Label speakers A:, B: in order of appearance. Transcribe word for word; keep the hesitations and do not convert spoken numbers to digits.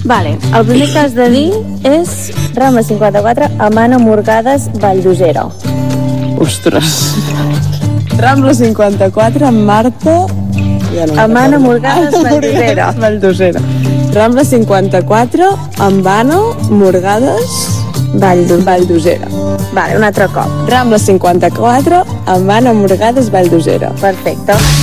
A: Vale, el primer que has de dir és Rambla cinquanta-quatre, Amana Morgades, Valldosera.
B: Ostres. Rambla cinquanta-quatre, Marta... Ja no
A: Amana Morgades, Valldosera.
B: Valldosera. Rambla cinquanta-quatre, Ambana Morgades...
A: Valldosera.
B: Valldosera.
A: Vale, un altre cop.
B: Rambla cinquanta-quatre, Ambana Morgades, Valldosera.
A: Perfecte.